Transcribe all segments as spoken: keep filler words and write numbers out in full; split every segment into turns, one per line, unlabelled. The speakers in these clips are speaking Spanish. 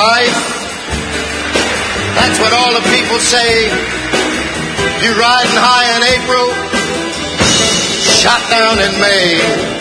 life. That's what all the people say. You riding high in April, shot down in May.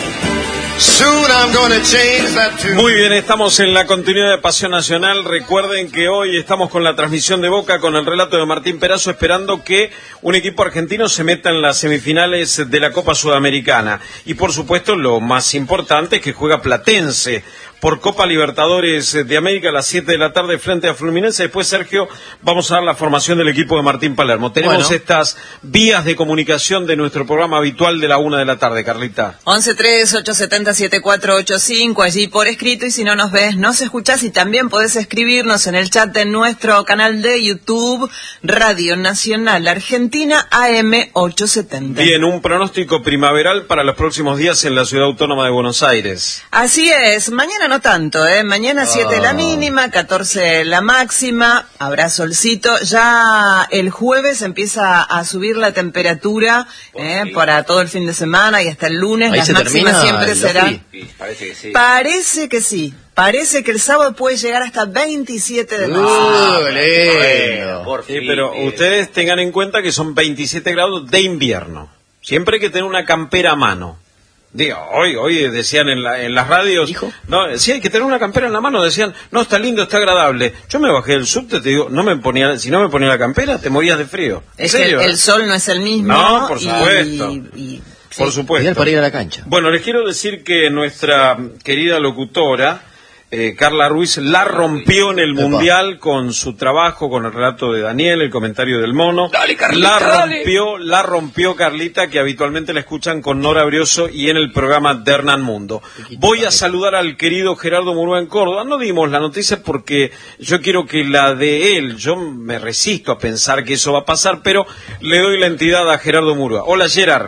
Soon I'm gonna change that too.
Muy bien, estamos en la continuidad de Pasión Nacional. Recuerden que hoy estamos con la transmisión de Boca, con el relato de Martín Perazo, esperando que un equipo argentino se meta en las semifinales de la Copa Sudamericana. Y por supuesto, lo más importante es que juega Platense por Copa Libertadores de América a las siete de la tarde frente a Fluminense. Después, Sergio, vamos a dar la formación del equipo de Martín Palermo. Tenemos bueno. estas vías de comunicación de nuestro programa habitual de la una de la tarde, Carlita.
once tres, ocho siete cero, siete cuatro ocho cinco, allí por escrito, y si no nos ves, nos escuchás, y también podés escribirnos en el chat de nuestro canal de YouTube, Radio Nacional Argentina, A M ochocientos setenta.
Bien, un pronóstico primaveral para los próximos días en la Ciudad Autónoma de Buenos Aires.
Así es, mañana no tanto, ¿eh? Mañana siete
oh.
la mínima, catorce la máxima, habrá solcito. Ya el jueves empieza a subir la temperatura ¿eh? para todo el fin de semana y hasta el lunes.
Ahí
las
se
máximas siempre serán.
Sí, parece que sí.
Parece que sí. Parece que el sábado puede llegar hasta veintisiete de máxima.
Uh, bueno, por
sí,
fin,
pero
eh.
ustedes tengan en cuenta que son veintisiete grados de invierno. Siempre hay que tener una campera a mano. Digo, hoy, hoy decían en, la, en las radios,
¿Dijo?
no, sí hay que tener una campera en la mano, decían, no, está lindo, está agradable. Yo me bajé del subte, te digo, no me ponía, si no me ponía la campera, te morías de frío. ¿En
Es
serio,
que el,
eh?
el sol no es el mismo.
No, por
y-
supuesto.
y- y-
Por
sí.
supuesto.
Ideal para ir a la cancha.
Bueno, les quiero decir que nuestra querida locutora, eh, Carla Ruiz, la rompió en el
Epa.
Mundial con su trabajo, con el relato de Daniel, el comentario del mono.
Dale, Carlita,
la
dale.
rompió, la rompió Carlita, que habitualmente la escuchan con Nora Brioso y en el programa de Hernán Mundo. Voy a saludar al querido Gerardo Murúa en Córdoba. No dimos la noticia porque yo quiero que la de él, yo me resisto a pensar que eso va a pasar, pero le doy la entidad a Gerardo Murúa. Hola, Gerard.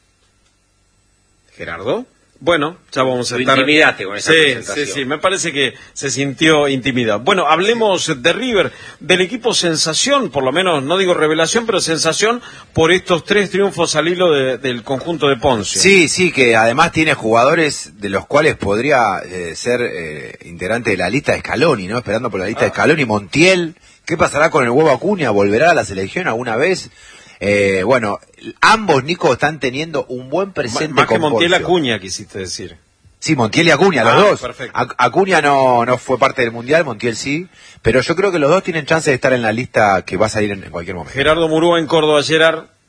Gerardo. Bueno, ya vamos a
Lo
estar...
intimidaste con esa
sí,
presentación.
sí, sí, me parece que se sintió intimidado. Bueno, hablemos de River, del equipo sensación, por lo menos, no digo revelación, pero sensación por estos tres triunfos al hilo de, del conjunto de Ponce.
Sí, sí, que además tiene jugadores de los cuales podría eh, ser eh, integrante de la lista de Scaloni, ¿no? Esperando por la lista
Ah.
de Scaloni. Montiel, ¿qué pasará con el huevo Acuña? ¿Volverá a la selección alguna vez? Eh, bueno, ambos, Nico, están teniendo un buen presente.
Más que
con
Montiel
Poncio.
Acuña, quisiste decir.
Sí, Montiel y Acuña, los
Ah,
dos.
perfecto.
Ac- Acuña no, no fue parte del Mundial, Montiel sí, pero yo creo que los dos tienen chance de estar en la lista que va a salir en, en cualquier momento.
Gerardo Murúa en Córdoba, Gerard.